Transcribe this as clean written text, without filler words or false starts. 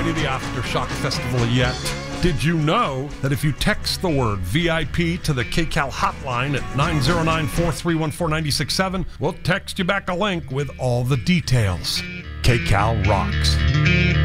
ready the Aftershock Festival yet? Did you know that if you text the word VIP to the KCAL hotline at 909-431-4967, we'll text you back a link with all the details. KCAL rocks.